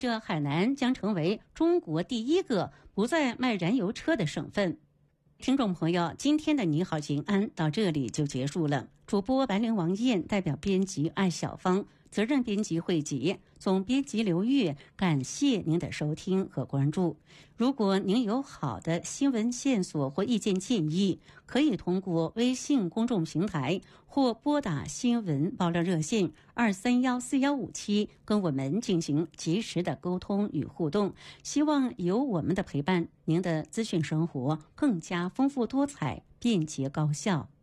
这海南将成为中国第一个不再卖燃油车的省份。听众朋友，今天的你好秦安到这里就结束了。主播白灵王燕代表编辑艾小芳，责任编辑惠吉，总编辑刘月，感谢您的收听和关注。如果您有好的新闻线索或意见建议，可以通过微信公众平台或拨打新闻爆料热线2314157跟我们进行及时的沟通与互动。希望有我们的陪伴，您的资讯生活更加丰富多彩、便捷高效。